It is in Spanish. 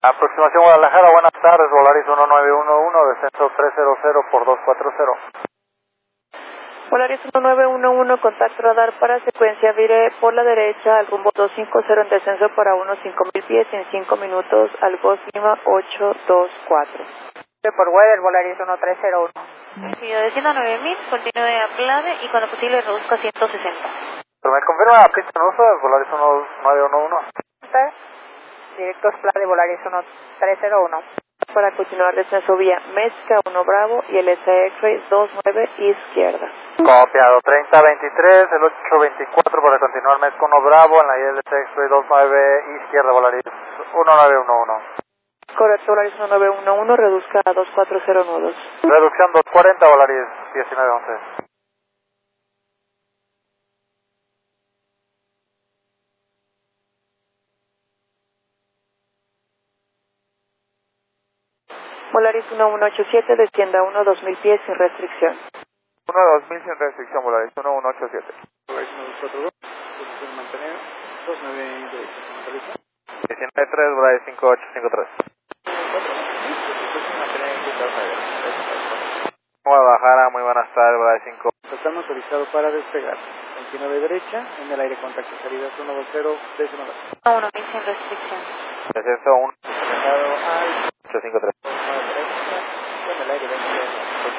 Aproximación Guadalajara, buenas tardes, Volaris 1911, descenso 300 por 240. Volaris 1911, contacto radar para secuencia, vire por la derecha al rumbo 250 en descenso para unos 5000 pies en 5 minutos al Ghost Lima 824. Por weather, Volaris 1301. Pido descienda a 9000, continúe a Plade y cuando posible reduzca a 160. Pero me confirma la pista en uso, Volaris 1911. Directos Plade, Volaris 1301. Para continuar descenso vía Mezca 1 Bravo y el SX-Ray 29 izquierda. Copiado, 3023, el 824 para continuar Mezca 1 Bravo en la ILS X-Ray 29 izquierda, Volaris 1911. Correcto, Volaris 1911, reduzca a 240 nudos. Reducción 240, Volaris 1911. Volaris 1187, descienda a 2000 pies sin restricción. 2000 sin restricción, Volaris 1187. Volaris 1242, posición mantener, 29 derecha. 193, Volaris 5853. Posición mantener en ruta 9. Guadalajara, muy buenas tardes, Volaris 5. Total autorizado para despegar. 29 derecha, en el aire contacto salida 120, décimo 1000 sin restricción. Descenso 1. al 853. derecha, en el aire 20.